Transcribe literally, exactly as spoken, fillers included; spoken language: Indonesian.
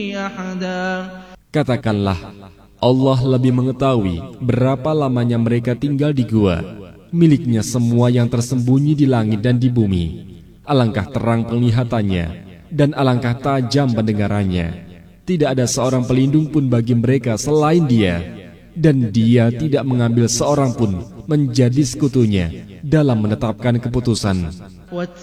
Katakanlah, Allah lebih mengetahui berapa lamanya mereka tinggal di gua. Miliknya semua yang tersembunyi di langit dan di bumi. Alangkah terang penglihatannya dan alangkah tajam pendengarannya. Tidak ada seorang pelindung pun bagi mereka selain Dia, dan Dia tidak mengambil seorang pun menjadi sekutunya dalam menetapkan keputusan.